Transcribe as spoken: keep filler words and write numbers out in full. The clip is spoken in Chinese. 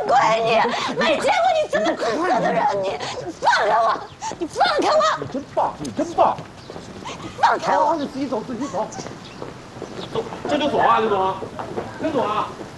鬼！你没见过你这么自私的人！你你放开我！你放开我！ 你真棒，你真棒！ 你放开我！ 你自己走，自己走。走，这就走啊，刘总，刘总啊！